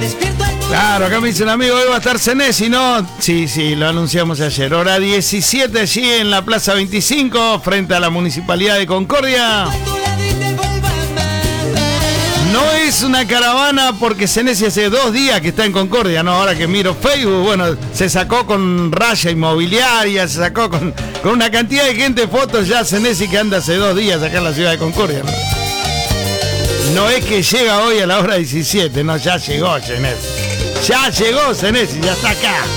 Claro, acá me dice un amigo, hoy va a estar Senesi, ¿no? Sí, lo anunciamos ayer. Hora 17 allí en la Plaza 25, frente a la Municipalidad de Concordia. No es una caravana porque Senesi hace 2 días que está en Concordia, ¿no? Ahora que miro Facebook, bueno, se sacó con Raya Inmobiliaria, se sacó con una cantidad de gente fotos ya Senesi que anda hace 2 días acá en la ciudad de Concordia, ¿no? No es que llega hoy a la hora 17, no, ya llegó Senesi. Ya llegó Senesi, ya está acá.